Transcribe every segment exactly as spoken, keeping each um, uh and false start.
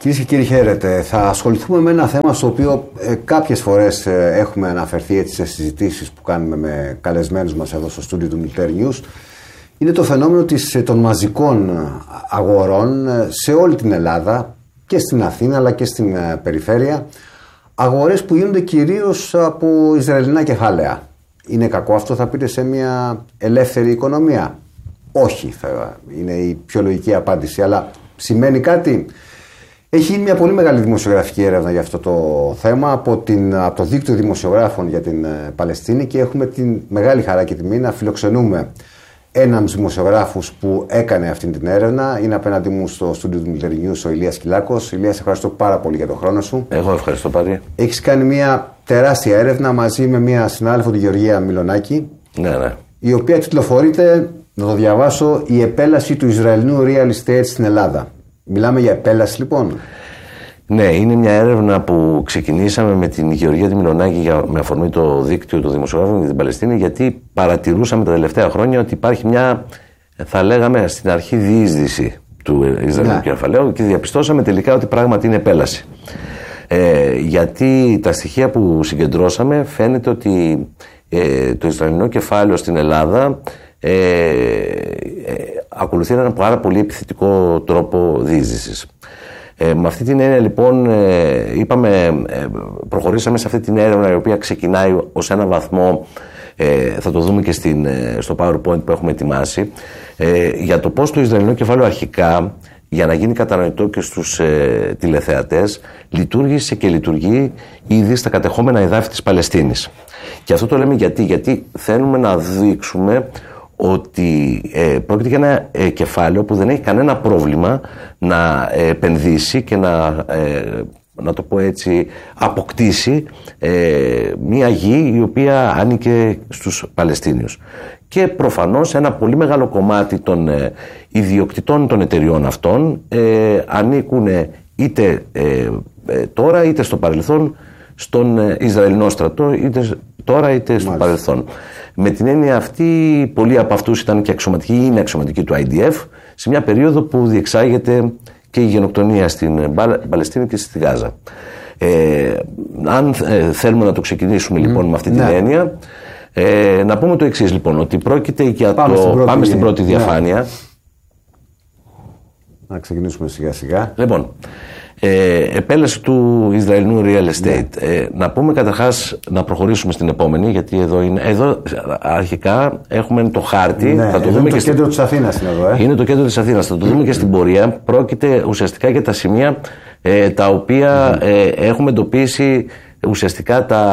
Κυρίες και κύριοι, χαίρετε. Θα ασχοληθούμε με ένα θέμα στο οποίο ε, κάποιες φορές ε, έχουμε αναφερθεί έτσι, σε συζητήσεις που κάνουμε με καλεσμένους μας εδώ στο στούντιο του Military News. Είναι το φαινόμενο της, των μαζικών αγορών σε όλη την Ελλάδα και στην Αθήνα αλλά και στην ε, περιφέρεια. Αγορές που γίνονται κυρίως από Ισραηλινά κεφάλαια. Είναι κακό αυτό, θα πείτε, σε μια ελεύθερη οικονομία? Όχι, θα είναι η πιο λογική απάντηση, αλλά σημαίνει κάτι. Έχει γίνει μια πολύ μεγάλη δημοσιογραφική έρευνα για αυτό το θέμα από, την, από το δίκτυο δημοσιογράφων για την ε, Παλαιστίνη και έχουμε την μεγάλη χαρά και τιμή να φιλοξενούμε έναν δημοσιογράφους που έκανε αυτή την έρευνα. Είναι απέναντί μου στο στούντιο του Military News ο Ηλίας Κυλάκος. Ηλία, σε ευχαριστώ πάρα πολύ για τον χρόνο σου. Εγώ ευχαριστώ πολύ. Έχεις κάνει μια τεράστια έρευνα μαζί με μια συνάδελφο, τη Γεωργία Μιλονάκη, ναι, ναι. η οποία τιτλοφορείται, να το διαβάσω, «Η επέλαση του Ισραηλινού real estate στην Ελλάδα». Μιλάμε για επέλαση λοιπόν? Ναι, είναι μια έρευνα που ξεκινήσαμε με την Γεωργία τη Μιλονάκη για, με αφορμή το δίκτυο των δημοσιογράφων για την Παλαιστίνη, γιατί παρατηρούσαμε τα τελευταία χρόνια ότι υπάρχει μια, θα λέγαμε στην αρχή, διείσδυση του Ισραηλινού κεφαλαίου και διαπιστώσαμε τελικά ότι πράγματι είναι επέλαση. Ε, γιατί τα στοιχεία που συγκεντρώσαμε φαίνεται ότι ε, το Ισραηλινό κεφάλαιο στην Ελλάδα ε, ε, ακολουθεί έναν πάρα πολύ επιθετικό τρόπο διείσδυσης. Ε, με αυτή την έννοια λοιπόν ε, είπαμε, ε, προχωρήσαμε σε αυτή την έρευνα, η οποία ξεκινάει ως ένα βαθμό, ε, θα το δούμε και στην, ε, στο PowerPoint που έχουμε ετοιμάσει, ε, για το πώς το Ισραηλινό κεφάλαιο αρχικά, για να γίνει κατανοητό και στους ε, τηλεθεατές, λειτουργήσε και λειτουργεί ήδη στα κατεχόμενα εδάφη της Παλαιστίνης. Και αυτό το λέμε γιατί, γιατί θέλουμε να δείξουμε ότι ε, πρόκειται για ένα ε, κεφάλαιο που δεν έχει κανένα πρόβλημα να ε, επενδύσει και να, ε, να το πω έτσι, αποκτήσει ε, μια γη η οποία άνοικε στους Παλαιστίνιους. Και προφανώς ένα πολύ μεγάλο κομμάτι των ε, ιδιοκτητών των εταιριών αυτών ε, ανήκουν είτε ε, ε, τώρα είτε στο παρελθόν στον ε, Ισραηλινό στρατό, είτε τώρα είτε στο Μάλιστα. παρελθόν. Με την έννοια αυτή, πολλοί από αυτούς ήταν και αξιωματικοί ή είναι αξιωματικοί του άι ντι εφ, σε μια περίοδο που διεξάγεται και η γενοκτονία στην Παλαιστίνη και στη Γάζα. Ε, αν ε, θέλουμε να το ξεκινήσουμε λοιπόν mm, με αυτή ναι. την έννοια, ε, να πούμε το εξής λοιπόν, ότι πρόκειται για πάμε το. Στην πρώτη, πάμε στην πρώτη ναι. διαφάνεια. Να ξεκινήσουμε σιγά σιγά. Λοιπόν, ε, επέλαση του Ισραηλινού real estate. Ναι. Ε, να πούμε καταρχάς, να προχωρήσουμε στην επόμενη, γιατί εδώ είναι. Εδώ αρχικά έχουμε το χάρτη. Ναι, θα το εδώ δούμε είναι και το στην... κέντρο της Αθήνας. Είναι, εδώ, ε. είναι το κέντρο της Αθήνας. Θα το δούμε και στην πορεία. Πρόκειται ουσιαστικά για τα σημεία ε, τα οποία ε, έχουμε εντοπίσει. Ουσιαστικά τα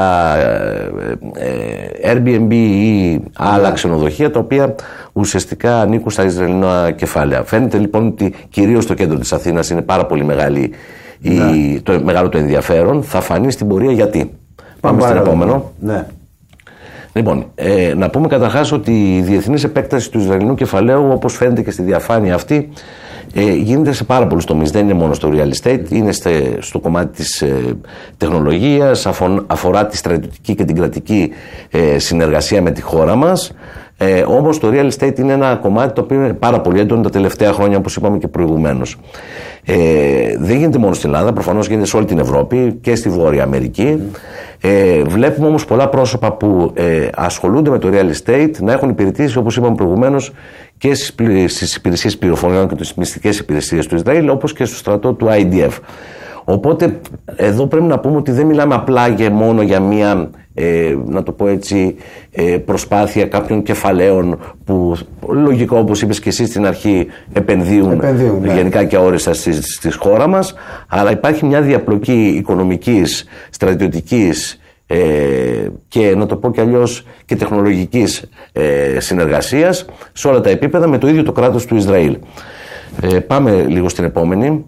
ε, Airbnb ή άλλα yeah. ξενοδοχεία, τα οποία ουσιαστικά ανήκουν στα Ισραηλινά κεφάλαια. Φαίνεται λοιπόν ότι κυρίως το κέντρο της Αθήνας είναι πάρα πολύ μεγάλη, yeah. η, το, μεγάλο το ενδιαφέρον. Θα φανεί στην πορεία γιατί. Πάμε στο επόμενο. Ναι. Λοιπόν, ε, να πούμε καταρχάς ότι η διεθνής επέκταση του Ισραηλινού κεφαλαίου, όπως φαίνεται και στη διαφάνεια αυτή, ε, γίνεται σε πάρα πολλούς τομείς. Δεν είναι μόνο στο real estate, είναι στο, στο κομμάτι της ε, τεχνολογίας, αφο, αφορά τη στρατιωτική και την κρατική ε, συνεργασία με τη χώρα μας. Ε, όμως το real estate είναι ένα κομμάτι το οποίο είναι πάρα πολύ έντονο τα τελευταία χρόνια, όπως είπαμε και προηγουμένως. Ε, δεν γίνεται μόνο στην Ελλάδα, προφανώς γίνεται σε όλη την Ευρώπη και στη Βόρεια Αμερική. Mm. Ε, βλέπουμε όμως πολλά πρόσωπα που ε, ασχολούνται με το real estate να έχουν υπηρετήσει, όπως είπαμε προηγουμένως, και στις υπηρεσίες πληροφοριών και τις μυστικές υπηρεσίες του Ισραήλ, όπως και στο στρατό του άι ντι εφ. Οπότε εδώ πρέπει να πούμε ότι δεν μιλάμε απλά και μόνο για μία, ε, να το πω έτσι, ε, προσπάθεια κάποιων κεφαλαίων που λογικό, όπως είπες και εσύ στην αρχή, επενδύουν, επενδύουν ναι. γενικά και αόριστα στη, στη χώρα μας, αλλά υπάρχει μια διαπλοκή οικονομικής, στρατιωτικής ε, και να το πω και αλλιώς και τεχνολογικής ε, συνεργασίας σε όλα τα επίπεδα με το ίδιο το κράτος του Ισραήλ. Ε, πάμε λίγο στην επόμενη.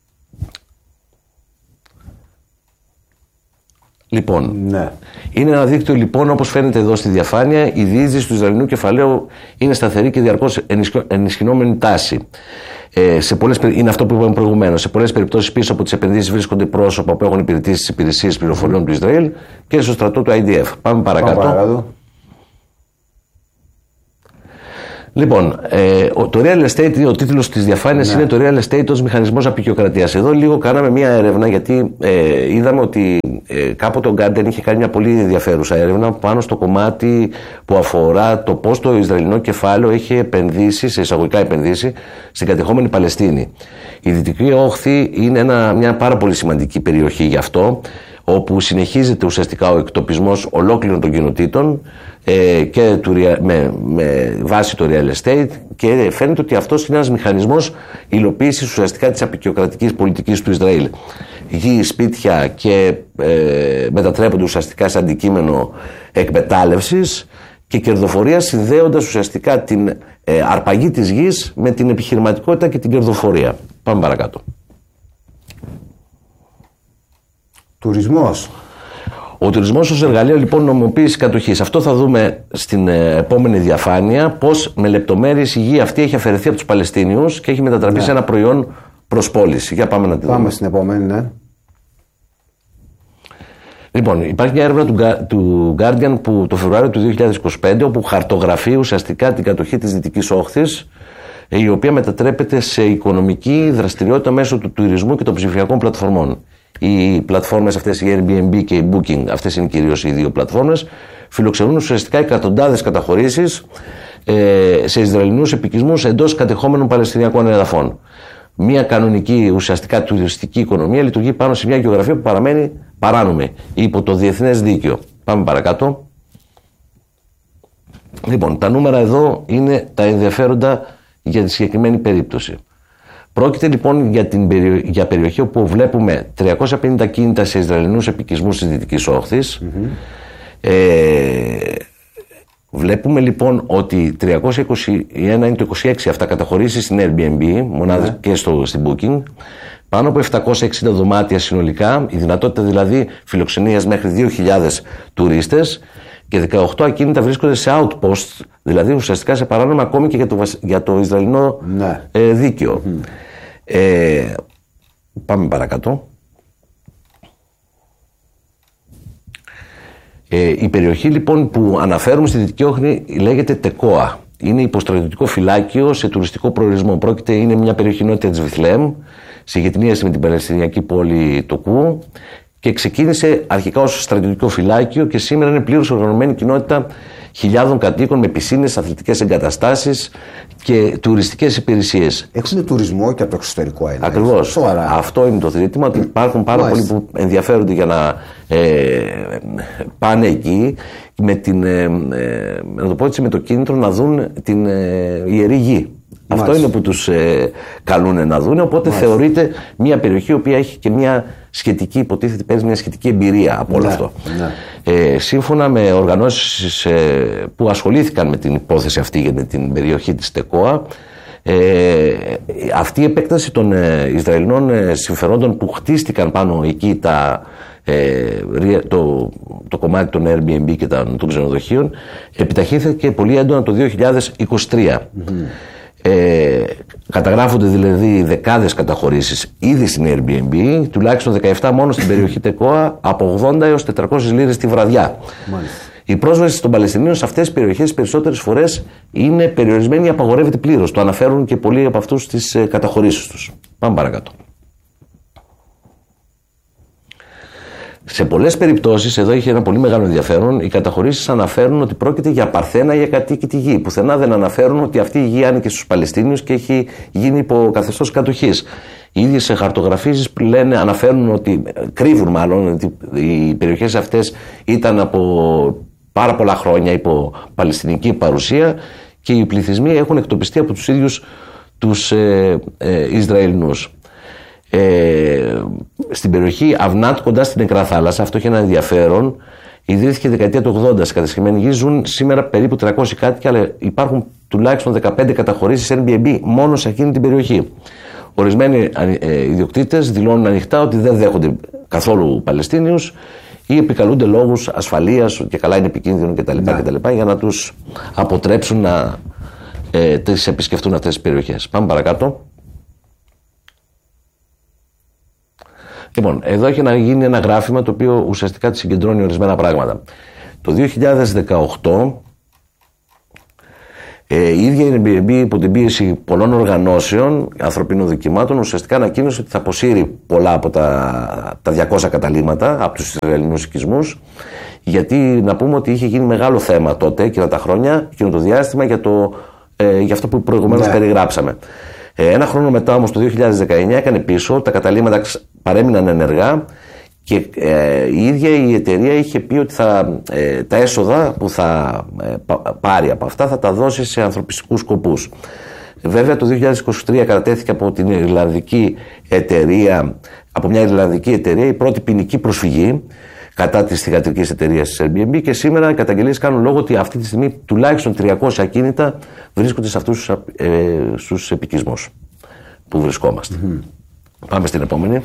Λοιπόν, ναι. είναι ένα δίκτυο λοιπόν, όπως φαίνεται εδώ στη διαφάνεια, η διείσδυση του Ισραηλινού κεφαλαίου είναι σταθερή και διαρκώς ενισχυνόμενη τάση. Ε, σε πολλές, είναι αυτό που είπαμε προηγουμένως. Σε πολλές περιπτώσεις πίσω από τις επενδύσεις βρίσκονται πρόσωπα που έχουν υπηρετήσει στις υπηρεσίες πληροφοριών του Ισραήλ και στο στρατό του άι ντι εφ. Πάμε παρακάτω. Πάμε παρακάτω. Λοιπόν, ε, το real estate, ο τίτλος της διαφάνειας ναι. είναι το real estate ως μηχανισμός απεικιοκρατίας. Εδώ λίγο κάναμε μια έρευνα, γιατί ε, είδαμε ότι ε, κάποτε ο Guardian είχε κάνει μια πολύ ενδιαφέρουσα έρευνα πάνω στο κομμάτι που αφορά το πώς το Ισραηλινό κεφάλαιο έχει επενδύσει, σε εισαγωγικά επενδύσει, στην κατεχόμενη Παλαιστίνη. Η Δυτική Όχθη είναι ένα, μια πάρα πολύ σημαντική περιοχή γι' αυτό, όπου συνεχίζεται ουσιαστικά ο εκτοπισμός ολόκληρων των κοινοτήτων ε, και του, με, με βάση το real estate, και φαίνεται ότι αυτός είναι ένας μηχανισμός υλοποίησης ουσιαστικά της απεικιοκρατικής πολιτικής του Ισραήλ. Γη, σπίτια και ε, μετατρέπονται ουσιαστικά σε αντικείμενο εκμετάλλευσης και κερδοφορία, συνδέοντας ουσιαστικά την ε, αρπαγή της γης με την επιχειρηματικότητα και την κερδοφορία. Πάμε παρακάτω. Τουρισμός. Ο τουρισμός ως εργαλείο λοιπόν νομιμοποίησης κατοχής. Αυτό θα δούμε στην ε, επόμενη διαφάνεια, πώς με λεπτομέρειες η γη αυτή έχει αφαιρεθεί από τους Παλαιστίνιους και έχει μετατραπεί ναι. σε ένα προϊόν προς πώληση. Για πάμε να τη δούμε. Πάμε στην επόμενη, ναι. Λοιπόν, υπάρχει μια έρευνα του, του Guardian που το Φεβρουάριο του δύο χιλιάδες είκοσι πέντε, όπου χαρτογραφεί ουσιαστικά την κατοχή της Δυτικής Όχθης, η οποία μετατρέπεται σε οικονομική δραστηριότητα μέσω του τουρισμού και των ψηφιακών πλατφορμών. Οι πλατφόρμες αυτές, η Airbnb και η Booking, αυτές είναι κυρίως οι δύο πλατφόρμες, φιλοξενούν ουσιαστικά εκατοντάδες καταχωρήσεις ε, σε Ισραηλινούς επικισμούς εντός κατεχόμενων Παλαιστινιακών εδαφών. Μια κανονική ουσιαστικά τουριστική οικονομία λειτουργεί πάνω σε μια γεωγραφία που παραμένει παράνομη υπό το διεθνές δίκαιο. Πάμε παρακάτω. Λοιπόν, τα νούμερα εδώ είναι τα ενδιαφέροντα για τη συγκεκριμένη περίπτωση. Πρόκειται λοιπόν για, την περιο... για περιοχή όπου βλέπουμε τριακόσια πενήντα κίνητα σε Ισραηλινούς επικισμούς της Δυτικής Όχθης. Mm-hmm. Ε... Βλέπουμε λοιπόν ότι τριακόσια είκοσι ένα είναι το είκοσι έξι αυτά καταχωρήσεις στην Airbnb, μονάδες mm-hmm. και στο, στην Booking. Πάνω από επτακόσια εξήντα δωμάτια συνολικά, η δυνατότητα δηλαδή φιλοξενίας μέχρι δύο χιλιάδες τουρίστες, και δεκαοκτώ ακίνητα βρίσκονται σε outposts, δηλαδή ουσιαστικά σε παράνομα ακόμη και για το, για το Ισραηλινό ναι. ε, δίκαιο. Mm. Ε, πάμε παρακάτω. Ε, η περιοχή λοιπόν που αναφέρουμε στη Δυτική Όχθη λέγεται Τεκόα. Είναι υποστρατιωτικό φυλάκιο σε τουριστικό προορισμό. Πρόκειται, είναι μια περιοχή νότια της Βιθλεέμ, σε γειτονίαση με την Παλαιστινιακή πόλη Τοκού, και ξεκίνησε αρχικά ως στρατιωτικό φυλάκιο και σήμερα είναι πλήρως οργανωμένη κοινότητα χιλιάδων κατοίκων με πισίνες, αθλητικές εγκαταστάσεις και τουριστικές υπηρεσίες. Έχουν τουρισμό και από το εξωτερικό ένα. Ακριβώς. Αυτό είναι το ζήτημα, ότι υπάρχουν πάρα πολλοί που ενδιαφέρονται για να ε, πάνε εκεί με, την, ε, να το πω έτσι, με το κίνητρο να δουν την ε, ιερή γη. Μάλιστα. Αυτό είναι που τους ε, καλούν να δουν, οπότε Μάλιστα. θεωρείται μια περιοχή η οποία έχει και μια σχετική, υποτίθεται παίρνει μια σχετική εμπειρία από όλο ναι, αυτό. Ναι. Ε, σύμφωνα με οργανώσεις ε, που ασχολήθηκαν με την υπόθεση αυτή για την περιοχή της Τεκόα, ε, αυτή η επέκταση των ε, Ισραηλινών ε, συμφερόντων που χτίστηκαν πάνω εκεί τα, ε, το, το κομμάτι των Airbnb και των, των ξενοδοχείων, επιταχύνθηκε πολύ έντονα το δύο χιλιάδες είκοσι τρία. Mm-hmm. Ε, καταγράφονται δηλαδή δεκάδες καταχωρήσεις ήδη στην Airbnb, τουλάχιστον δεκαεπτά μόνο στην περιοχή Τεκόα, από ογδόντα έως τετρακόσιες λίρες τη βραδιά. Μάλιστα. Η πρόσβαση των Παλαιστινίων σε αυτές τις περιοχές περισσότερες φορές είναι περιορισμένη ή απαγορεύεται πλήρως. Το αναφέρουν και πολλοί από αυτούς στις ε, καταχωρήσεις τους. Πάμε παρακάτω. Σε πολλές περιπτώσεις, εδώ έχει ένα πολύ μεγάλο ενδιαφέρον, οι καταχωρήσεις αναφέρουν ότι πρόκειται για παρθένα ή για κατοίκητη γη. Πουθενά δεν αναφέρουν ότι αυτή η γη ανήκε στους Παλαιστίνιους και έχει γίνει υπό καθεστώς κατοχής. Οι ίδιες χαρτογραφήσεις λένε, αναφέρουν ότι, κρύβουν μάλλον, ότι οι περιοχές αυτές ήταν από πάρα πολλά χρόνια υπό παλαιστινική παρουσία και οι πληθυσμοί έχουν εκτοπιστεί από τους ίδιους τους ε, ε, Ισραηλινούς. Ε, στην περιοχή Αυνάτ, κοντά στην Νεκρά Θάλασσα, αυτό έχει ένα ενδιαφέρον. Ιδρύθηκε δεκαετία του ογδόντα. Σε κατασκευμένη γη ζουν σήμερα περίπου τριακόσιοι κάτοικοι, αλλά υπάρχουν τουλάχιστον δεκαπέντε καταχωρήσεις Airbnb μόνο σε εκείνη την περιοχή. Ορισμένοι ε, ιδιοκτήτες δηλώνουν ανοιχτά ότι δεν δέχονται καθόλου Παλαιστίνιους ή επικαλούνται λόγους ασφαλείας και καλά είναι επικίνδυνο κτλ. κτλ για να τους αποτρέψουν να ε, τις επισκεφτούν αυτές τις περιοχές. Πάμε παρακάτω. Λοιπόν, εδώ έχει να γίνει ένα γράφημα το οποίο ουσιαστικά συγκεντρώνει ορισμένα πράγματα. Το δύο χιλιάδες δεκαοκτώ Ε, η ίδια η Airbnb, υπό την πίεση πολλών οργανώσεων ανθρωπίνων δικαιωμάτων, ουσιαστικά ανακοίνωσε ότι θα αποσύρει πολλά από τα, τα διακόσια καταλύματα από τους Ισραηλινούς οικισμούς. Γιατί να πούμε ότι είχε γίνει μεγάλο θέμα τότε, εκείνα τα χρόνια, εκείνο το διάστημα, για, το, ε, για αυτό που προηγουμένως ναι. περιγράψαμε. Ε, ένα χρόνο μετά, όμως, το δύο χιλιάδες δεκαεννιά, έκανε πίσω, τα καταλύματα παρέμειναν ενεργά. Και ε, η ίδια η εταιρεία είχε πει ότι θα, ε, τα έσοδα που θα ε, πάρει από αυτά θα τα δώσει σε ανθρωπιστικούς σκοπούς. Βέβαια το δύο χιλιάδες είκοσι τρία κατατέθηκε από την Ιρλανδική εταιρεία, από μια Ιρλανδική εταιρεία η πρώτη ποινική προσφυγή κατά της θυγατρικής εταιρείας της Airbnb και σήμερα οι καταγγελίες κάνουν λόγο ότι αυτή τη στιγμή τουλάχιστον τριακόσια ακίνητα βρίσκονται σε αυτούς τους ε, στους επικισμούς που βρισκόμαστε. Mm-hmm. Πάμε στην επόμενη.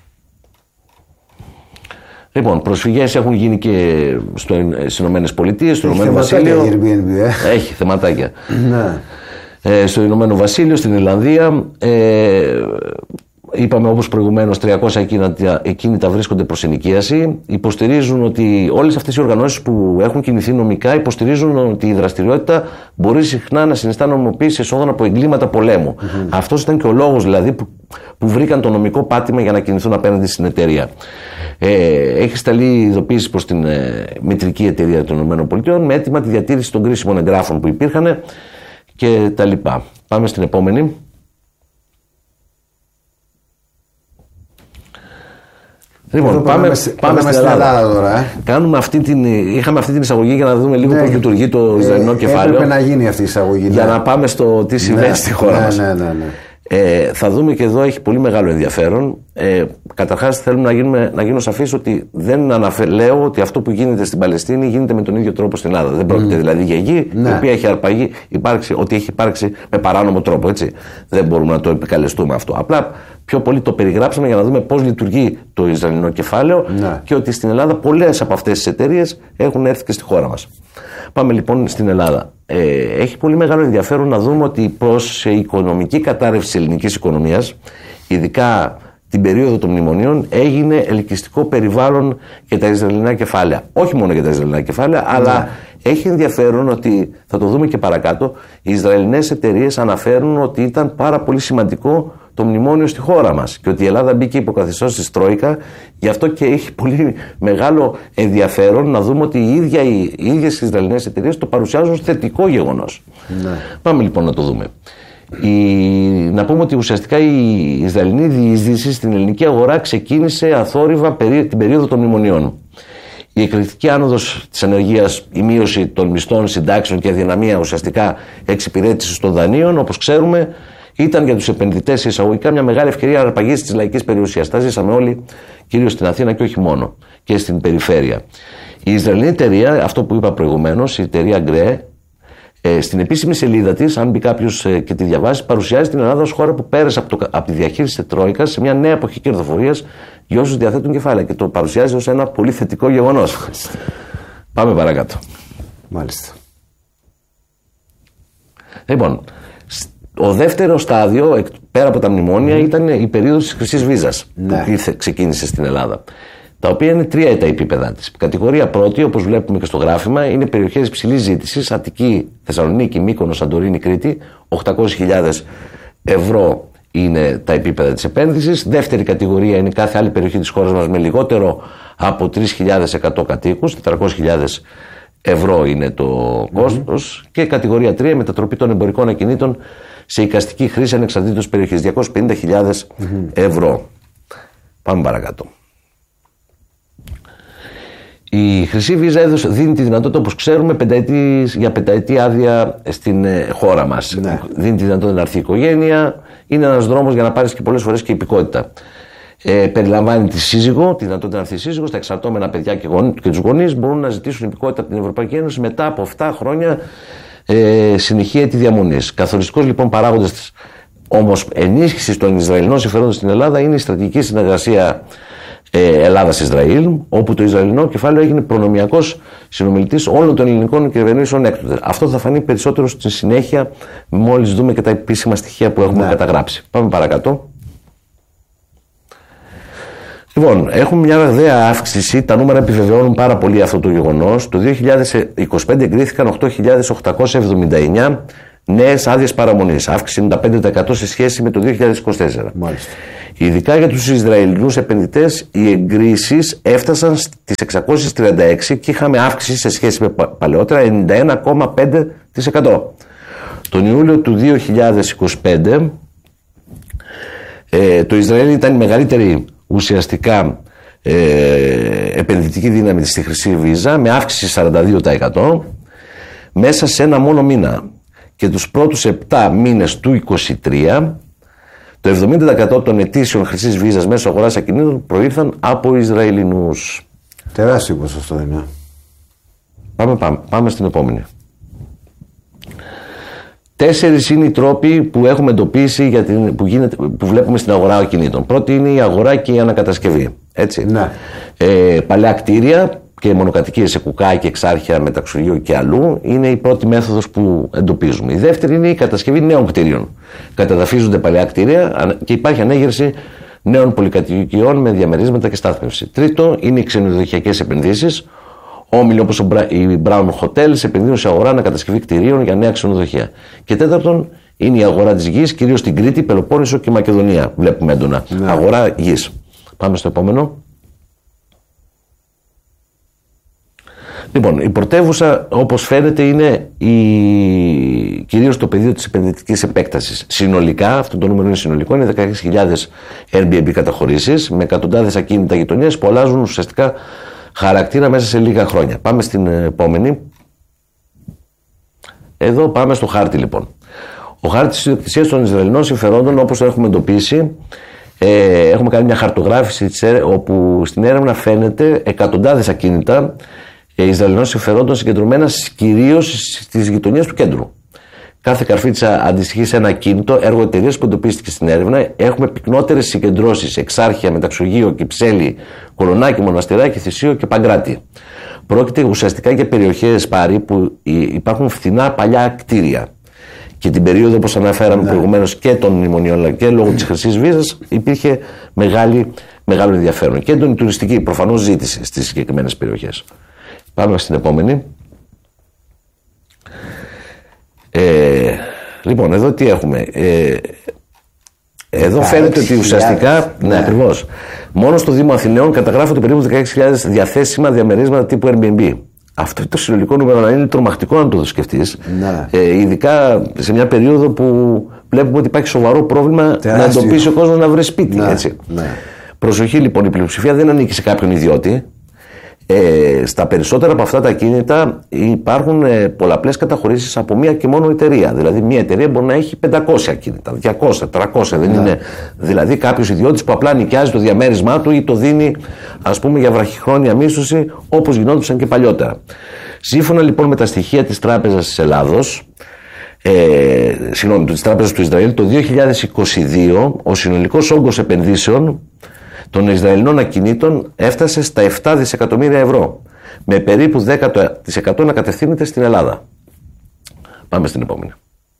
Λοιπόν, προσφυγές έχουν γίνει και στις Ηνωμένες Πολιτείες, στο Ηνωμένο Βασίλειο. Airbnb, ε. Έχει θεματάκια. Ναι. Ε, στο Ηνωμένο Βασίλειο, στην Ιρλανδία. Ε, είπαμε όπως προηγουμένως, τριακόσια ακίνητα, ακίνητα βρίσκονται προς ενοικίαση. Υποστηρίζουν ότι όλες αυτές οι οργανώσεις που έχουν κινηθεί νομικά υποστηρίζουν ότι η δραστηριότητα μπορεί συχνά να συνιστά νομιμοποίηση εσόδων από εγκλήματα πολέμου. Mm-hmm. Αυτός ήταν και ο λόγος δηλαδή που, που βρήκαν το νομικό πάτημα για να κινηθούν απέναντι στην εταιρεία. Ε, έχει σταλεί ειδοποίηση προς την ε, μητρική εταιρεία των ΗΠΑ με αίτημα τη διατήρηση των κρίσιμων εγγράφων που υπήρχαν και τα λοιπά. Πάμε στην επόμενη. Λοιπόν, πάμε, πάμε, πάμε στην Ελλάδα, Ελλάδα τώρα. Ε. Κάνουμε αυτή την, είχαμε αυτή την εισαγωγή για να δούμε λίγο ναι, πώς λειτουργεί το Ισραηλινό ε, κεφάλαιο. Έπρεπε να γίνει αυτή η εισαγωγή. Για ναι. να πάμε στο τι συμβαίνει ναι, στη χώρα ναι, μας. Ναι, ναι, ναι. Ε, θα δούμε και εδώ έχει πολύ μεγάλο ενδιαφέρον. Ε, καταρχάς θέλουμε να, γίνουμε, να γίνω σαφής ότι δεν αναφε, λέω ότι αυτό που γίνεται στην Παλαιστίνη γίνεται με τον ίδιο τρόπο στην Ελλάδα. Δεν πρόκειται mm. δηλαδή για γη ναι. η οποία έχει αρπαγεί, υπάρξει, ότι έχει υπάρξει με παράνομο τρόπο. Έτσι. Δεν μπορούμε να το επικαλεστούμε αυτό. Απλά πιο πολύ το περιγράψαμε για να δούμε πώς λειτουργεί το Ισραηλινό κεφάλαιο ναι. και ότι στην Ελλάδα πολλές από αυτές τις εταιρείες έχουν έρθει και στη χώρα μας. Πάμε λοιπόν στην Ελλάδα. Ε, έχει πολύ μεγάλο ενδιαφέρον να δούμε ότι προς η οικονομική κατάρρευση της ελληνικής οικονομίας, ειδικά την περίοδο των μνημονίων, έγινε ελκυστικό περιβάλλον για τα Ισραηλινά κεφάλαια. Όχι μόνο για τα Ισραηλινά κεφάλαια, ναι. αλλά έχει ενδιαφέρον ότι, θα το δούμε και παρακάτω, οι Ισραηλινές εταιρείες αναφέρουν ότι ήταν πάρα πολύ σημαντικό το μνημόνιο στη χώρα μας και ότι η Ελλάδα μπήκε υποκαθεστώς της Τρόικα, γι' αυτό και έχει πολύ μεγάλο ενδιαφέρον να δούμε ότι οι, ίδια, οι, οι ίδιες οι Ισραηλινές εταιρείες το παρουσιάζουν ως θετικό γεγονός. Ναι. Πάμε λοιπόν να το δούμε. Η, να πούμε ότι ουσιαστικά η Ισραηλινή διείσδυση στην ελληνική αγορά ξεκίνησε αθόρυβα περί, την περίοδο των μνημονιών. Η εκρηκτική άνοδος της ανεργίας, η μείωση των μισθών, συντάξεων και η αδυναμία ουσιαστικά εξυπηρέτησης των δανείων, όπως ξέρουμε, ήταν για τους επενδυτές εισαγωγικά μια μεγάλη ευκαιρία αρπαγής της λαϊκής περιουσίας. Τα ζήσαμε όλοι, κυρίως στην Αθήνα και όχι μόνο, και στην περιφέρεια. Η Ισραηλινή εταιρεία, αυτό που είπα προηγουμένως, η εταιρεία Γκρέ, ε, στην επίσημη σελίδα της, αν μπει κάποιος ε, και τη διαβάσει, παρουσιάζει την Ελλάδα ως χώρα που πέρασε από, το, από τη διαχείριση της Τρόικας σε μια νέα εποχή κερδοφορίας για όσους διαθέτουν κεφάλαια και το παρουσιάζει ως ένα πολύ θετικό γεγονός. Πάμε παρακάτω. Μάλιστα. Λοιπόν, ο δεύτερο στάδιο, πέρα από τα μνημόνια, mm. ήταν η περίοδος της χρυσής βίζας ναι. που ήρθε, ξεκίνησε στην Ελλάδα. Τα οποία είναι τρία τα επίπεδα της. Κατηγορία πρώτη, όπως βλέπουμε και στο γράφημα, είναι περιοχές υψηλής ζήτησης, Αττική, Θεσσαλονίκη, Μύκονος, Σαντορίνη, Κρήτη. οκτακόσιες χιλιάδες ευρώ είναι τα επίπεδα της επένδυσης. Δεύτερη κατηγορία είναι κάθε άλλη περιοχή της χώρας μας με λιγότερο από τρεις χιλιάδες εκατό κατοίκους, τετρακόσιες χιλιάδες ευρώ είναι το κόστος. Mm-hmm. Και κατηγορία τρία, μετατροπή των εμπορικών ακινήτων σε εικαστική χρήση ανεξαρτήτως περιοχής, διακόσιες πενήντα χιλιάδες mm-hmm. ευρώ. Πάμε παρακάτω. Η χρυσή βίζα έδωσε, δίνει τη δυνατότητα, όπως ξέρουμε, πενταετή, για πενταετή άδεια στην ε, χώρα μας. Ναι. Δίνει τη δυνατότητα να έρθει η οικογένεια. Είναι ένας δρόμος για να πάρεις και πολλές φορές και υπηκότητα. Ε, περιλαμβάνει τη σύζυγο, τη δυνατότητα να έρθει η σύζυγος, τα εξαρτώμενα παιδιά και, γον, και τους γονείς μπορούν να ζητήσουν υπηκότητα από την Ευρωπαϊκή Ένωση μετά από επτά χρόνια ε, συνεχή έτη διαμονής. Καθοριστικός λοιπόν παράγοντας όμως ενίσχυσης των Ισραηλινών συμφερόντων στην Ελλάδα είναι η στρατηγική συνεργασία ε, Ελλάδα-Ισραήλ, όπου το Ισραηλινό κεφάλαιο έγινε προνομιακός συνομιλητής όλων των ελληνικών κυβερνήσεων έκτοτε. Αυτό θα φανεί περισσότερο στη συνέχεια, μόλις δούμε και τα επίσημα στοιχεία που έχουμε ναι. καταγράψει. Πάμε παρακάτω. Λοιπόν, έχουμε μια ραγδαία αύξηση, τα νούμερα επιβεβαιώνουν πάρα πολύ αυτό το γεγονός. Το δύο χιλιάδες είκοσι πέντε εγκρίθηκαν οκτώ χιλιάδες οκτακόσιες εβδομήντα εννέα νέες άδειες παραμονής, αύξηση ενενήντα πέντε τοις εκατό σε σχέση με το δύο χιλιάδες είκοσι τέσσερα. Μάλιστα. Ειδικά για τους Ισραηλινούς επενδυτές, οι εγκρίσεις έφτασαν στις εξακόσιες τριάντα έξι και είχαμε αύξηση σε σχέση με παλαιότερα ενενήντα ένα κόμμα πέντε τοις εκατό. Τον Ιούλιο του δύο χιλιάδες είκοσι πέντε ε, το Ισραήλ ήταν η μεγαλύτερη ουσιαστικά ε, επενδυτική δύναμη στη Χρυσή Βίζα, με αύξηση σαράντα δύο τοις εκατό μέσα σε ένα μόνο μήνα. Και τους πρώτους επτά μήνες του είκοσι τρία, το εβδομήντα τοις εκατό των αιτήσεων Χρυσής Βίζας μέσω αγοράς ακινήτων προήλθαν από Ισραηλινούς. Τεράστιο ποσοστό είναι. Πάμε, πάμε, πάμε στην επόμενη. Τέσσερις είναι οι τρόποι που έχουμε εντοπίσει για την, που, γίνεται, που βλέπουμε στην αγορά ακινήτων. Πρώτη είναι η αγορά και η ανακατασκευή. Έτσι. Ναι. Ε, παλαιά κτίρια και μονοκατοικίες σε κουκά και εξάρχεια, μεταξουργείο και αλλού είναι η πρώτη μέθοδος που εντοπίζουμε. Η δεύτερη είναι η κατασκευή νέων κτίριων. Καταδαφίζονται παλαιά κτίρια και υπάρχει ανέγερση νέων πολυκατοικιών με διαμερίσματα και στάθμευση. Τρίτο είναι οι ξενοδοχειακές επενδύσεις. Όμιλοι όπως οι Brown Hotels επενδύουν σε αγορά ανακατασκευή κτηρίων για νέα ξενοδοχεία. Και τέταρτον είναι η αγορά της γης, κυρίως στην Κρήτη, Πελοπόννησο και Μακεδονία. Βλέπουμε έντονα. Ναι. Αγορά γης. Πάμε στο επόμενο. Λοιπόν, η πρωτεύουσα, όπως φαίνεται, είναι η... κυρίως το πεδίο της επενδυτικής επέκτασης. Συνολικά, αυτό το νούμερο είναι συνολικό, είναι δεκαέξι χιλιάδες Airbnb καταχωρήσεις με εκατοντάδες ακίνητα γειτονιές που αλλάζουν ουσιαστικά χαρακτήρα μέσα σε λίγα χρόνια. Πάμε στην επόμενη. Εδώ πάμε στο χάρτη λοιπόν. Ο χάρτης της ιδιοκτησίας των Ισραηλινών συμφερόντων, όπως το έχουμε εντοπίσει, ε, έχουμε κάνει μια χαρτογράφηση όπου στην έρευνα φαίνεται εκατοντάδες ακίνητα ε, Ισραηλινών συμφερόντων συγκεντρωμένα κυρίως στις γειτονιές του κέντρου. Κάθε καρφίτσα αντιστοιχεί σε ένα ακίνητο, έργο εταιρείας που εντοπίστηκε στην έρευνα. Έχουμε πυκνότερες συγκεντρώσεις, Εξάρχεια, Μεταξουργείο, Κυψέλη, Κολονάκι, Μοναστηράκι, Θησίο και Παγκράτη. Πρόκειται ουσιαστικά για περιοχές πάρη που υπάρχουν φθηνά παλιά κτίρια. Και την περίοδο, όπως αναφέραμε ναι. προηγουμένως, και των μνημονίων και λόγω της Χρυσής Βίζας υπήρχε μεγάλη, μεγάλο ενδιαφέρον. Και έντονη τουριστική προφανώς ζήτηση στις συγκεκριμένες περιοχές. Πάμε στην επόμενη. Ε, λοιπόν, εδώ τι έχουμε. Ε, εδώ φαίνεται ότι ουσιαστικά, ναι, ναι ακριβώς, μόνο στο Δήμο Αθηναίων καταγράφονται περίπου δεκαέξι χιλιάδες διαθέσιμα διαμερίσματα τύπου Airbnb. Αυτό το συλλογικό νούμερο να είναι τρομακτικό να το σκεφτείς. Ναι. Ε, ειδικά σε μια περίοδο που βλέπουμε ότι υπάρχει σοβαρό πρόβλημα τεράστιο. Να εντοπίσει ο κόσμος να βρει σπίτι. Ναι. Έτσι. Ναι. Προσοχή λοιπόν, η πλειοψηφία δεν ανήκει σε κάποιον ιδιώτη. Ε, στα περισσότερα από αυτά τα ακίνητα υπάρχουν ε, πολλαπλές καταχωρήσεις από μία και μόνο εταιρεία. Δηλαδή, μία εταιρεία μπορεί να έχει πεντακόσια ακίνητα, διακόσια, τριακόσια. Δεν είναι δηλαδή κάποιος ιδιώτης που απλά νοικιάζει το διαμέρισμά του ή το δίνει, ας πούμε, για βραχυχρόνια μίσθωση, όπως γινόντουσαν και παλιότερα. Σύμφωνα λοιπόν με τα στοιχεία της Τράπεζας της Ελλάδος, ε, συγγνώμη, της Τράπεζας του Ισραήλ, το δύο χιλιάδες είκοσι δύο ο συνολικός όγκος επενδύσεων των Ισραηλινών ακινήτων έφτασε στα επτά δισεκατομμύρια ευρώ, με περίπου δέκα τοις εκατό να κατευθύνεται στην Ελλάδα. Πάμε στην επόμενη.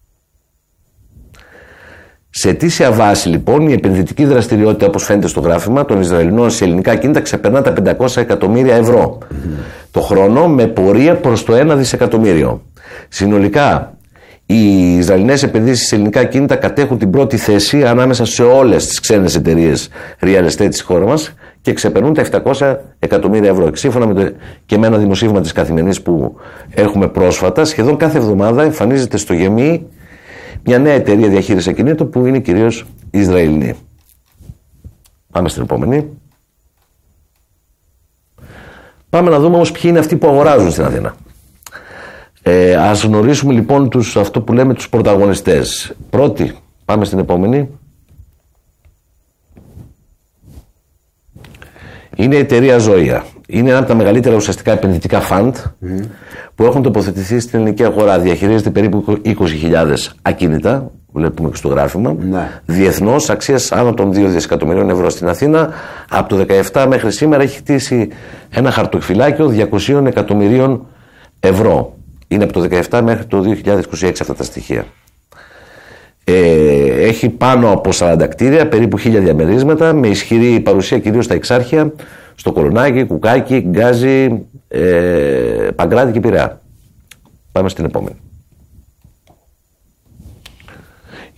Σε αιτήσια βάση λοιπόν η επενδυτική δραστηριότητα, όπως φαίνεται στο γράφημα, των Ισραηλινών σε ελληνικά ακίνητα ξεπερνά τα πεντακόσια εκατομμύρια ευρώ mm. το χρόνο, με πορεία προς το ένα δισεκατομμύριο. Συνολικά οι Ισραηλινές επενδύσεις σε ελληνικά ακίνητα κατέχουν την πρώτη θέση ανάμεσα σε όλες τις ξένες εταιρείες real estate της χώρας μας και ξεπερνούν τα επτακόσια εκατομμύρια ευρώ. Σύμφωνα με το, και με ένα δημοσίευμα της Καθημερινής που έχουμε πρόσφατα, σχεδόν κάθε εβδομάδα εμφανίζεται στο γεμί μια νέα εταιρεία διαχείρισης ακινήτων που είναι κυρίως Ισραηλινή. Πάμε στην επόμενη. Πάμε να δούμε όμως ποιοι είναι αυτοί που αγοράζουν στην Αθήνα. Ε, ας γνωρίσουμε λοιπόν τους, αυτό που λέμε τους πρωταγωνιστές. Πρώτη, πάμε στην επόμενη. Είναι η εταιρεία Zoia. Είναι ένα από τα μεγαλύτερα ουσιαστικά επενδυτικά φαντ mm. που έχουν τοποθετηθεί στην ελληνική αγορά. Διαχειρίζεται περίπου είκοσι χιλιάδες ακίνητα, βλέπουμε και στο γράφημα. Mm. Διεθνώς αξίας άνω των δύο δισεκατομμυρίων ευρώ. Στην Αθήνα από το δεκαεπτά μέχρι σήμερα έχει χτίσει ένα χαρτοφυλάκιο διακόσια εκατομμυρίων ευρώ. Είναι από το δεκαεπτά μέχρι το δύο χιλιάδες είκοσι έξι αυτά τα στοιχεία. Ε, έχει πάνω από σαράντα κτίρια, περίπου χίλια διαμερίσματα, με ισχυρή παρουσία κυρίως στα Εξάρχεια, στο Κολονάκι, Κουκάκι, Γκάζι, ε, Παγκράτη και Πειραιά. Πάμε στην επόμενη.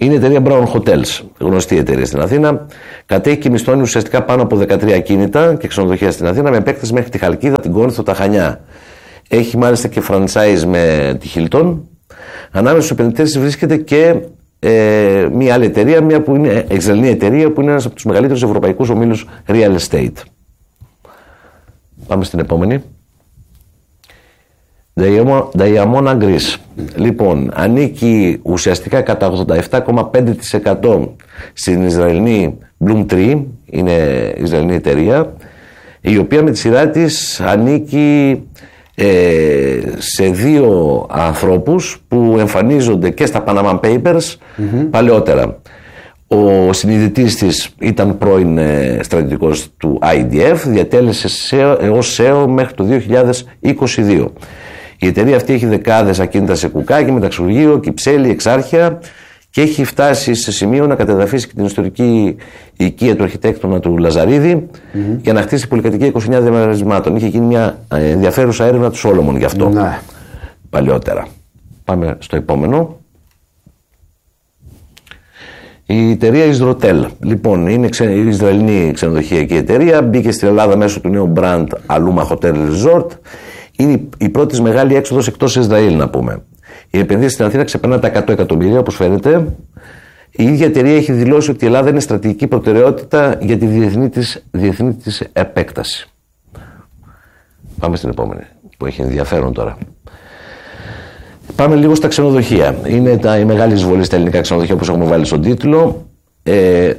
Είναι η εταιρεία Brown Hotels, γνωστή εταιρεία στην Αθήνα. Κατέχει και μισθώνει ουσιαστικά πάνω από δεκατρία ακίνητα και ξενοδοχεία στην Αθήνα, με επέκταση μέχρι τη Χαλκίδα, την Κόρινθο, τα Χανιά. Έχει μάλιστα και franchise με τη Hilton. Ανάμεσα στους επενδυτές βρίσκεται και ε, μια άλλη εταιρεία, μια που είναι Ισραηλινή εταιρεία, που είναι ένας από τους μεγαλύτερους ευρωπαϊκούς ομίλους real estate. Πάμε στην επόμενη. Diamond Greece. Λοιπόν, ανήκει ουσιαστικά κατά ογδόντα επτά κόμμα πέντε τοις εκατό στην Ισραηλινή Bloomtree, είναι Ισραηλινή εταιρεία, η οποία με τη σειρά της ανήκει ε, σε δύο ανθρώπους που εμφανίζονται και στα Panama Papers mm-hmm. παλαιότερα. Ο συνειδητής της ήταν πρώην ε, στρατιωτικός του άι ντι εφ, διατέλεσε σε, ως σι ι ο μέχρι το δύο χιλιάδες είκοσι δύο. Η εταιρεία αυτή έχει δεκάδες ακίνητα σε Κουκάκι, Μεταξουργείο, Κυψέλη, Εξάρχεια και έχει φτάσει σε σημείο να κατεδαφίσει και την ιστορική οικία του αρχιτέκτονα του Λαζαρίδη mm-hmm. για να χτίσει πολυκατοικία είκοσι εννέα διαμερισμάτων. Είχε γίνει μια ενδιαφέρουσα έρευνα του Σόλομον γι' αυτό mm-hmm. παλιότερα. Πάμε στο επόμενο. Η εταιρεία Ισδροτέλ. Λοιπόν, είναι ξε... η Ισραηλινή ξενοδοχειακή εταιρεία. Μπήκε στην Ελλάδα μέσω του νέου brand Aluma Hotel Resort. Είναι η πρώτη μεγάλη έξοδος εκτός Ισραήλ, να πούμε. Η επενδύση στην Αθήνα ξεπερνά τα εκατό εκατομμύρια, όπως φαίνεται. Η ίδια εταιρεία έχει δηλώσει ότι η Ελλάδα είναι στρατηγική προτεραιότητα για τη διεθνή της, διεθνή της επέκταση. Πάμε στην επόμενη, που έχει ενδιαφέρον τώρα. Πάμε λίγο στα ξενοδοχεία. Είναι τα, η μεγάλη εισβολή στα ελληνικά ξενοδοχεία, όπως έχουμε βάλει στον τίτλο. Ε,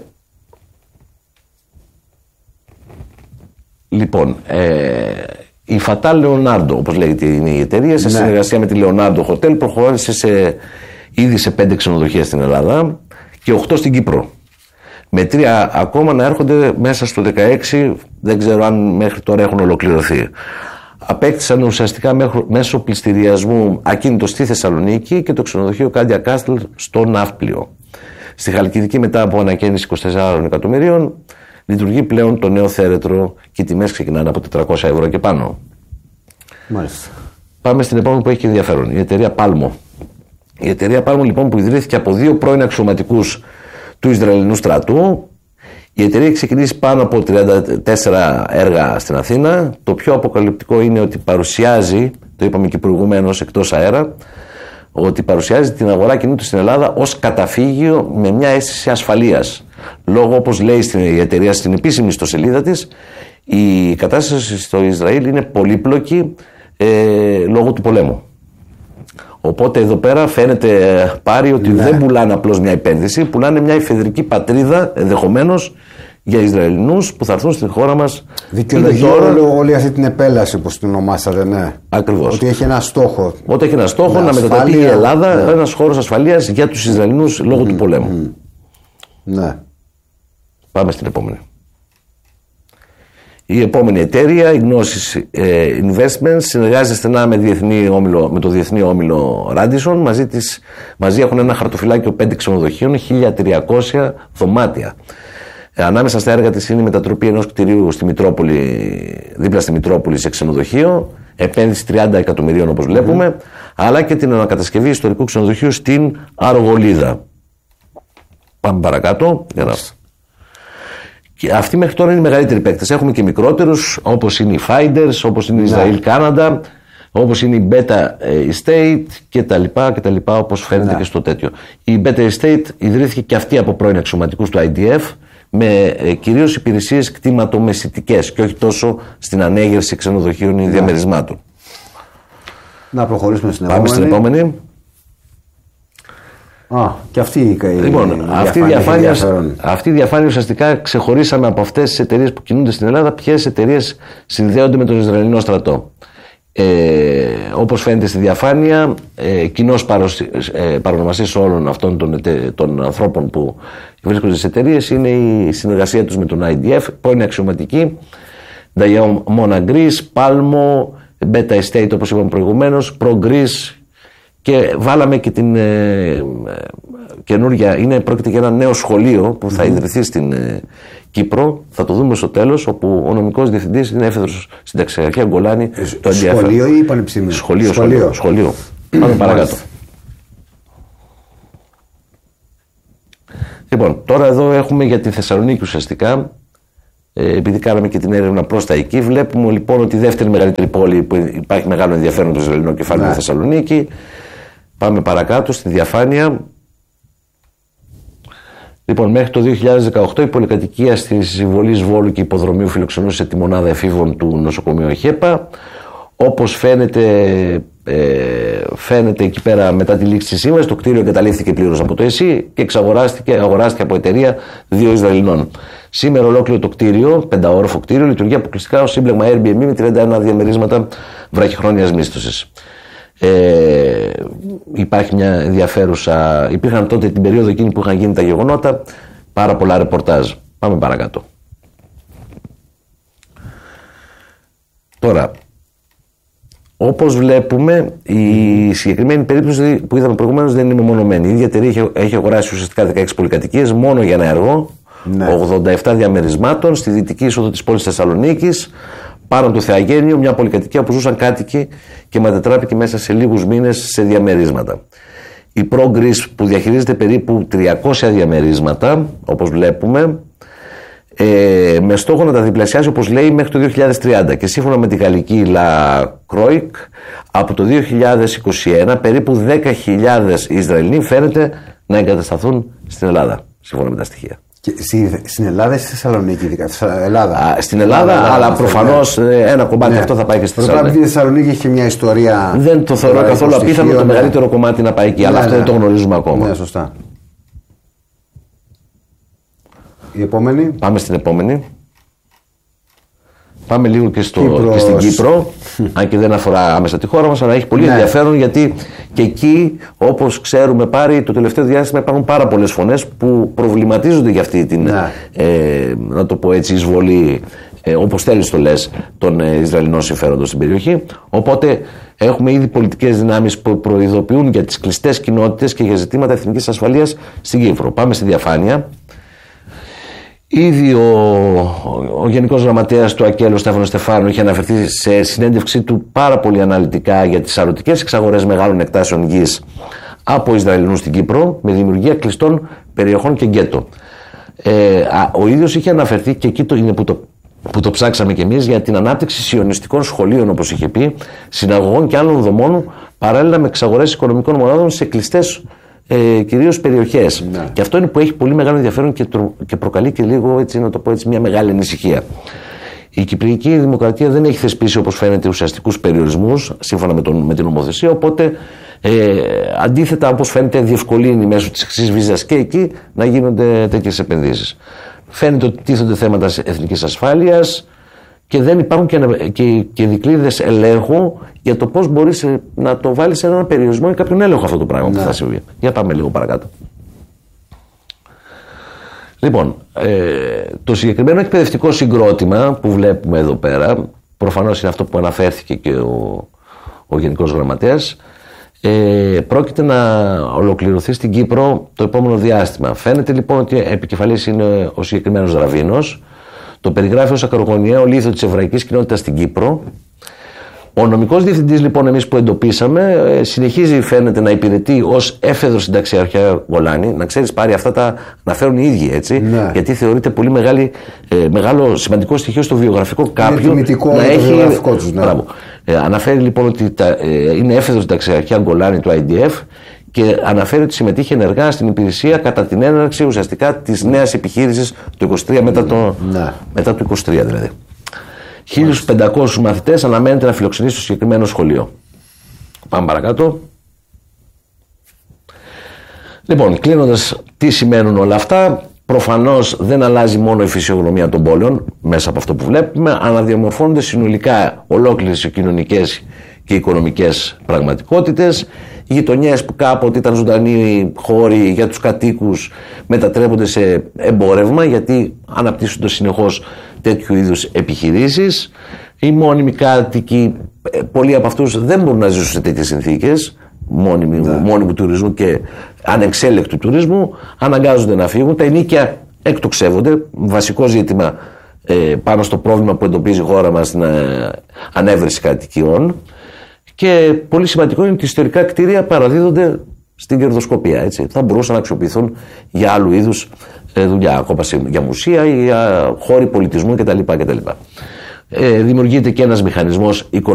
λοιπόν, ε, η Fatal Leonardo, όπως λέγεται είναι η εταιρεία, σε ναι. συνεργασία με τη Leonardo Hotel, προχώρησε σε, ήδη σε πέντε ξενοδοχεία στην Ελλάδα και οκτώ στην Κύπρο. Με τρία ακόμα να έρχονται μέσα στο δεκαέξι, δεν ξέρω αν μέχρι τώρα έχουν ολοκληρωθεί. Απέκτησαν ουσιαστικά μέσω πληστηριασμού ακίνητο στη Θεσσαλονίκη και το ξενοδοχείο Κάντια Κάστελ στο Ναύπλιο. Στη Χαλκιδική, μετά από ανακαίνιση είκοσι τεσσάρων εκατομμυρίων, λειτουργεί πλέον το νέο θέρετρο και οι τιμές ξεκινάνε από τετρακόσια ευρώ και πάνω. Μάλιστα. Πάμε στην επόμενη που έχει ενδιαφέρον. Η εταιρεία Πάλμο. Η εταιρεία Πάλμο, λοιπόν, που ιδρύθηκε από δύο πρώην αξιωματικούς του Ισραηλινού στρατού. Η εταιρεία έχει ξεκινήσει πάνω από τριάντα τέσσερα έργα στην Αθήνα. Το πιο αποκαλυπτικό είναι ότι παρουσιάζει, το είπαμε και προηγουμένως εκτός αέρα, ότι παρουσιάζει την αγορά κινήτου στην Ελλάδα ως καταφύγιο με μια αίσθηση ασφαλείας. Λόγω, όπως λέει η εταιρεία στην επίσημη ιστοσελίδα της, η κατάσταση στο Ισραήλ είναι πολύπλοκη ε, λόγω του πολέμου. Οπότε εδώ πέρα φαίνεται πάρει ότι ναι. δεν πουλάνε απλώς μια επένδυση, πουλάνε μια εφεδρική πατρίδα ενδεχομένως για Ισραηλινούς που θα έρθουν στη χώρα μας. Δικαιολογεί τώρα... όλη αυτή την επέλαση που την ονομάσατε, ναι. Ακριβώς. Ότι έχει ένα στόχο. Ότι έχει ένα στόχο να μετατραπεί η Ελλάδα ναι. ένας χώρος ασφαλείας για τους Ισραηλινούς λόγω mm, του πολέμου. Mm. Ναι. Πάμε στην επόμενη. Η επόμενη εταιρεία, η Gnosis Investments, συνεργάζεται στενά με, διεθνή όμιλο, με το διεθνή όμιλο Radisson. Μαζί, της, μαζί έχουν ένα χαρτοφυλάκιο πέντε ξενοδοχείων, χίλια τριακόσια δωμάτια. Ανάμεσα στα έργα της είναι η μετατροπή ενός κτηρίου στη Μητρόπολη, δίπλα στη Μητρόπολη σε ξενοδοχείο, επένδυση τριάντα εκατομμυρίων όπως βλέπουμε, mm. αλλά και την ανακατασκευή ιστορικού ξενοδοχείου στην Αργολίδα. Πάμε παρακάτω. Για να... Και αυτοί μέχρι τώρα είναι οι μεγαλύτεροι παίκτες. Έχουμε και μικρότερους, όπως είναι οι Finders, όπως είναι η Israel Canada, όπως είναι η Beta Estate κτλ. κτλ όπως φαίνεται ναι. και στο τέτοιο. Η Beta Estate ιδρύθηκε και αυτή από πρώην αξιωματικούς του άι ντι εφ με ε, κυρίως υπηρεσίες κτηματομεσητικές και όχι τόσο στην ανέγερση ξενοδοχείων ή ναι. διαμερισμάτων. Να προχωρήσουμε στην Πάμε επόμενη. στην επόμενη. Α, και αυτή η λοιπόν, η αυτή, η διαφάνεια, αυτή η διαφάνεια ουσιαστικά ξεχωρίσαμε από αυτές τις εταιρείες που κινούνται στην Ελλάδα ποιες εταιρείες συνδέονται με τον Ισραηλινό στρατό. Ε, όπως φαίνεται στη διαφάνεια, ε, κοινός ε, παρονομαστής όλων αυτών των, των ανθρώπων που βρίσκονται στις εταιρείες είναι η συνεργασία τους με τον άι ντι εφ, πρώην αξιωματική, Diamond Greece, Palmo, Beta Estate όπως είπαμε προηγουμένως, Pro Greece. Και βάλαμε και την ε, καινούργια, είναι, πρόκειται για ένα νέο σχολείο που θα ιδρυθεί στην ε, Κύπρο, θα το δούμε στο τέλος, όπου ο νομικός διευθυντής είναι έφεδρος στην Ταξιαρχία Γκολάνη. Ε, το σχολείο ή πανεπιστήμιο? Σχολείο, σχολείο. σχολείο. Πάμε παρακάτω. Λοιπόν, τώρα εδώ έχουμε για τη Θεσσαλονίκη ουσιαστικά, ε, επειδή κάναμε και την έρευνα προς τα εκεί, βλέπουμε λοιπόν ότι η δεύτερη μεγαλύτερη πόλη που υπάρχει μεγάλο ενδιαφέρον το Ισραηλινό κεφάλαιο είναι η Θεσσαλονίκη. Πάμε παρακάτω στη διαφάνεια. Λοιπόν, μέχρι το δύο χιλιάδες δεκαοκτώ η πολυκατοικία στη Συμβολής Βόλου και Υποδρομίου φιλοξενούσε τη μονάδα εφήβων του νοσοκομείου ΕΧΕΠΑ. Όπως φαίνεται, ε, φαίνεται εκεί πέρα μετά τη λήξη της σύμβασης, το κτίριο εγκαταλείφθηκε πλήρως από το ΕΣΥ και εξαγοράστηκε αγοράστηκε από εταιρεία δύο Ισραηλινών. Σήμερα ολόκληρο το κτίριο, πενταόροφο κτίριο, λειτουργεί αποκλειστικά ως σύμπλεγμα Airbnb με τριάντα ένα διαμερίσματα βραχυχρόνιας μίσθωσης. Ε, υπάρχει μια ενδιαφέρουσα. Υπήρχαν τότε την περίοδο εκείνη που είχαν γίνει τα γεγονότα πάρα πολλά ρεπορτάζ. Πάμε παρακάτω. Τώρα, όπως βλέπουμε, η συγκεκριμένη περίπτωση που είδαμε προηγουμένως δεν είναι μεμονωμένη. Η ίδια εταιρεία έχει, έχει αγοράσει ουσιαστικά δεκαέξι πολυκατοικίες μόνο για ένα έργο, ναι. ογδόντα επτά διαμερισμάτων στη δυτική είσοδο της πόλης Θεσσαλονίκης. Πάνω από το Θεαγένειο, μια πολυκατοικία που ζούσαν κάτοικοι και μετατράπηκε μέσα σε λίγους μήνες σε διαμερίσματα. Η Progress που διαχειρίζεται περίπου τριακόσια διαμερίσματα, όπως βλέπουμε, ε, με στόχο να τα διπλασιάσει, όπως λέει, μέχρι το δύο χιλιάδες τριάντα. Και σύμφωνα με τη γαλλική La Croix, από το δύο χιλιάδες είκοσι ένα περίπου δέκα χιλιάδες Ισραηλοί φαίνεται να εγκατασταθούν στην Ελλάδα, σύμφωνα με τα στοιχεία. Και στην Ελλάδα ή στη Θεσσαλονίκη, ειδικά. Στην Ελλάδα, Α, στην Ελλάδα, Ελλάδα αλλά προφανώς ένα κομμάτι ναι. αυτό θα πάει και στη Θεσσαλονίκη. Η Θεσσαλονίκη έχει μια ιστορία. Δεν το θεωρώ καθόλου απίθανο το ναι. μεγαλύτερο κομμάτι να πάει εκεί, ναι, αλλά αυτό ναι. δεν το γνωρίζουμε ακόμα. Ναι, σωστά. Η επόμενη. Πάμε στην επόμενη. Πάμε λίγο και, στο, και στην Κύπρο, αν και δεν αφορά άμεσα τη χώρα μας, αλλά έχει πολύ ναι. ενδιαφέρον γιατί και εκεί, όπως ξέρουμε πάρει, το τελευταίο διάστημα υπάρχουν πάρα πολλές φωνές που προβληματίζονται για αυτή την, ναι. ε, να το πω έτσι, εισβολή, ε, όπως θέλεις το λες, των ε, Ισραηλινών συμφέροντων στην περιοχή. Οπότε έχουμε ήδη πολιτικές δυνάμεις που προειδοποιούν για τις κλειστές κοινότητες και για ζητήματα εθνικής ασφαλείας στην Κύπρο. Πάμε στη διαφάνεια. Ήδη ο, ο Γενικός Γραμματέας του ΑΚΕΛ, ο Στέφανος Στεφάνου, είχε αναφερθεί σε συνέντευξή του πάρα πολύ αναλυτικά για τις σαρωτικές εξαγορές μεγάλων εκτάσεων γης από Ισραηλινούς στην Κύπρο με δημιουργία κλειστών περιοχών και γκέτο. Ε, α, ο ίδιος είχε αναφερθεί, και εκεί το είναι που το, που το ψάξαμε κι εμείς, για την ανάπτυξη σιωνιστικών σχολείων, όπως είχε πει, συναγωγών και άλλων δομών, παράλληλα με εξαγορές οικονομικών μονάδων σε κλειστές Ε, κυρίως περιοχές. Ναι. Και αυτό είναι που έχει πολύ μεγάλο ενδιαφέρον και, τρο, και προκαλεί και λίγο, έτσι, να το πω έτσι, μια μεγάλη ανησυχία. Η Κυπριακή Δημοκρατία δεν έχει θεσπίσει, όπως φαίνεται, ουσιαστικούς περιορισμούς σύμφωνα με, τον, με την νομοθεσία, οπότε ε, αντίθετα, όπως φαίνεται, διευκολύνει μέσω της εξής βίζας και εκεί να γίνονται τέτοιες επενδύσεις. Φαίνεται ότι τίθενται θέματα εθνικής ασφάλειας και δεν υπάρχουν και, και, και δικλείδες ελέγχου για το πώς μπορείς να το βάλεις σε έναν περιορισμό ή κάποιον έλεγχο αυτό το πράγμα ναι. που θα συμβεί. Για πάμε λίγο παρακάτω. Λοιπόν, ε, το συγκεκριμένο εκπαιδευτικό συγκρότημα που βλέπουμε εδώ πέρα, προφανώς είναι αυτό που αναφέρθηκε και ο, ο Γενικός Γραμματέας, ε, πρόκειται να ολοκληρωθεί στην Κύπρο το επόμενο διάστημα. Φαίνεται λοιπόν ότι επικεφαλής είναι ο συγκεκριμένος Ραβίνος. Το περιγράφει ως ακρογωνιαίο λίθο της εβραϊκής κοινότητας στην Κύπρο. Ο νομικός διευθυντής λοιπόν εμείς που εντοπίσαμε συνεχίζει φαίνεται να υπηρετεί ως έφεδρο συνταξιαρχία Γολάνη. Να ξέρεις πάρει αυτά τα αναφέρουν οι ίδιοι έτσι, ναι. γιατί θεωρείται πολύ μεγάλη, ε, μεγάλο σημαντικό στοιχείο στο βιογραφικό κάποιου. Είναι να έχει, το βιογραφικό τους, ναι. ε, αναφέρει λοιπόν ότι τα, ε, είναι έφεδρο συνταξιαρχία Γολάνη του άι ντι εφ και αναφέρει ότι συμμετείχε ενεργά στην υπηρεσία κατά την έναρξη ουσιαστικά της νέας επιχείρησης του είκοσι τρία μετά το, ναι. μετά το είκοσι τρία δηλαδή. χίλιους πεντακόσιους μαθητές αναμένεται να φιλοξενήσει στο συγκεκριμένο σχολείο. Πάμε παρακάτω. Λοιπόν, κλείνοντας, τι σημαίνουν όλα αυτά. Προφανώς δεν αλλάζει μόνο η φυσιογνωμία των πόλεων μέσα από αυτό που βλέπουμε, αναδιαμορφώνονται συνολικά ολόκληρες οι κοινωνικές και οικονομικές πραγματικότητες. Οι γειτονιές που κάποτε ήταν ζωντανοί χώροι για τους κατοίκους μετατρέπονται σε εμπόρευμα γιατί αναπτύσσονται συνεχώς τέτοιου είδους επιχειρήσεις. Οι μόνιμοι κάτοικοι, πολλοί από αυτούς δεν μπορούν να ζήσουν σε τέτοιες συνθήκες μόνιμου, ναι. μόνιμου τουρισμού και ανεξέλεκτου τουρισμού, αναγκάζονται να φύγουν. Τα ενοίκια εκτοξεύονται, βασικό ζήτημα ε, πάνω στο πρόβλημα που εντοπίζει η χώρα μας στην ε, ανέβρεση κατοικιών. Και πολύ σημαντικό είναι ότι ιστορικά κτίρια παραδίδονται στην κερδοσκοπία. Έτσι. Θα μπορούσαν να αξιοποιηθούν για άλλου είδους ε, δουλειά, ακόμα για μουσεία ή για χώροι πολιτισμού κτλ. κτλ. Ε, δημιουργείται και ένας μηχανισμός